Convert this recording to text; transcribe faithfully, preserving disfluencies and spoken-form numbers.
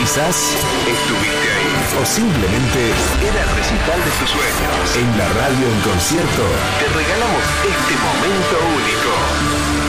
Quizás estuviste ahí. O simplemente era el recital de tus sueños. En la radio en concierto te regalamos este momento único.